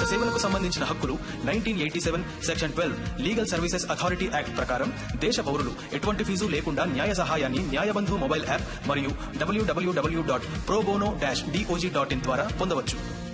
వ్యక్తిగత సేవలకు సంబంధించిన హక్కులు 1987 section 12 legal services authority act ప్రకారం దేశ పౌరులు ఎటువంటి ఫీజు లేకుండా న్యాయ సహాయాన్ని న్యాయబంధు మొబైల్ యాప్ మరియు www.probono-dog.in ద్వారా పొందవచ్చు.